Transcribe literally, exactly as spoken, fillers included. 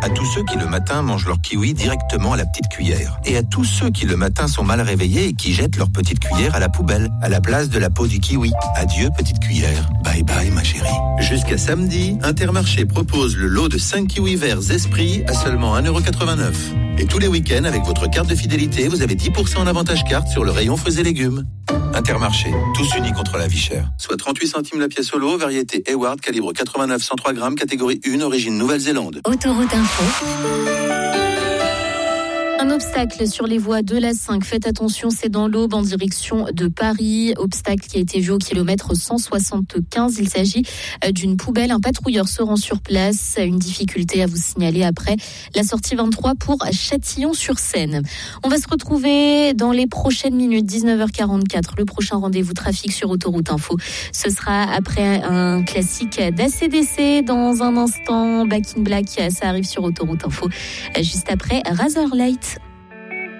À tous ceux qui le matin mangent leur kiwi directement à la petite cuillère. Et à tous ceux qui le matin sont mal réveillés et qui jettent leur petite cuillère à la poubelle, à la place de la peau du kiwi. Adieu petite cuillère. Bye bye ma chérie. Jusqu'à samedi, Intermarché propose le lot de cinq kiwis verts Esprit à seulement un euro quatre-vingt-neuf. Et tous les week-ends, avec votre carte de fidélité, vous avez dix pour cent en avantage carte sur le rayon fruits et légumes. Intermarché, tous unis contre la vie chère. Soit trente-huit centimes la pièce au lot, variété Hayward, calibre quatre-vingt-neuf cent trois grammes, catégorie un, origine Nouvelle-Zélande. Autoroute Info. Un obstacle sur les voies de l'A cinq. Faites attention, c'est dans l'Aube en direction de Paris. Obstacle qui a été vu au kilomètre cent soixante-quinze. Il s'agit d'une poubelle. Un patrouilleur se rend sur place. Une difficulté à vous signaler après la sortie vingt-trois pour Châtillon-sur-Seine. On va se retrouver dans les prochaines minutes, dix-neuf heures quarante-quatre. Le prochain rendez-vous trafic sur Autoroute Info. Ce sera après un classique d'A C D C. Dans un instant, Back in Black, ça arrive sur Autoroute Info. Juste après Razorlight.